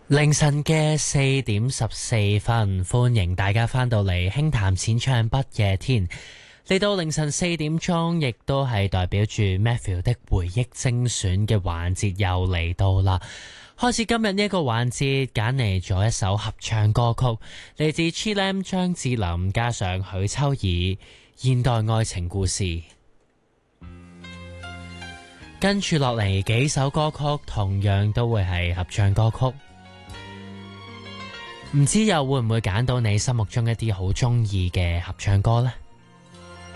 凌晨嘅4:14，歡迎大家翻到嚟輕談淺唱不夜天。嚟到凌晨4點鐘，亦都係代表住 Matthew 的回憶精選嘅環節又嚟到啦。開始今日呢一個環節，揀嚟咗一首合唱歌曲，嚟自 Chilam 張智霖加上許秋怡現代愛情故事。跟住落嚟幾首歌曲，同樣都會係合唱歌曲。唔知又會唔會揀到你心目中一啲好鍾意嘅合唱歌呢？